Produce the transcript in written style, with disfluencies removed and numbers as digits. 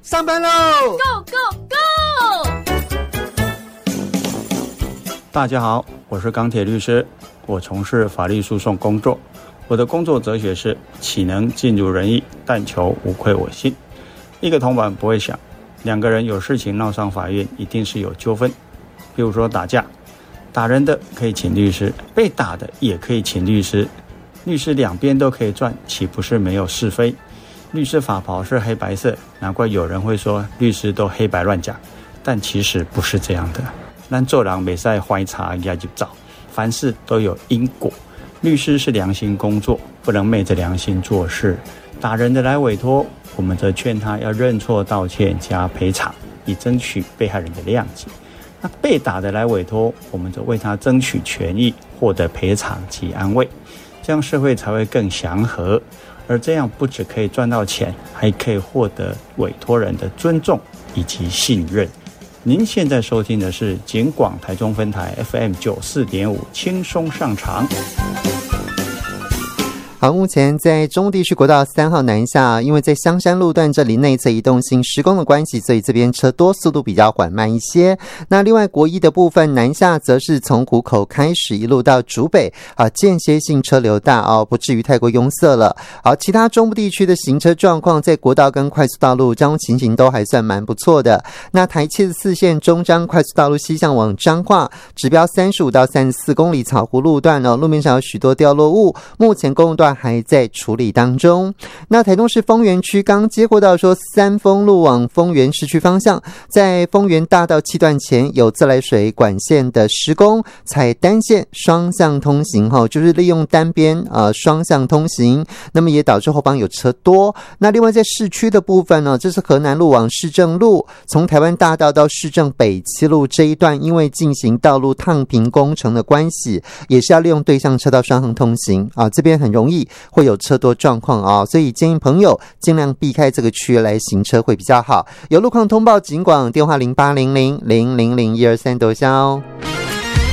上班喽 ！Go Go Go！ 大家好，我是钢铁律师，我从事法律诉讼工作。我的工作哲学是：岂能尽如人意，但求无愧我心。一个铜板不会响，两个人有事情闹上法院，一定是有纠纷。比如说打架，打人的可以请律师，被打的也可以请律师，律师两边都可以赚，岂不是没有是非？律师法袍是黑白色，难怪有人会说律师都黑白乱讲，但其实不是这样的。咱做人不可以怀查也就找，凡事都有因果。律师是良心工作，不能昧着良心做事。打人的来委托，我们则劝他要认错道歉加赔偿，以争取被害人的谅解。那被打的来委托，我们则为他争取权益，获得赔偿及安慰，这样社会才会更祥和。而这样不只可以赚到钱，还可以获得委托人的尊重以及信任。您现在收听的是警广台中分台 FM 94.5，轻松上场。 好，目前在中部地区国道3号南下，因为在香山路段这里内侧移动性施工的关系，所以这边车多，速度比较缓慢一些。那另外国一的部分南下，则是从湖口开始一路到竹北间歇性车流大不至于太过拥塞了。好，其他中部地区的行车状况，在国道跟快速道路交通情形都还算蛮不错的。那台74线中彰快速道路西向往彰化，指标35到34公里草湖路段路面上有许多掉落物，目前公路段还在处理当中。那台东市丰原区刚接获到说，三丰路往丰原市区方向，在丰原大道7段前有自来水管线的施工，采单线双向通行就是利用单边双向通行，那么也导致后方有车多。那另外在市区的部分这是河南路往市政路，从台湾大道到市政北七路这一段，因为进行道路烫平工程的关系，也是要利用对向车道双向通行这边很容易会有车多状况所以建议朋友尽量避开这个区域来行车会比较好。有路况通报警广电话0800000123多销。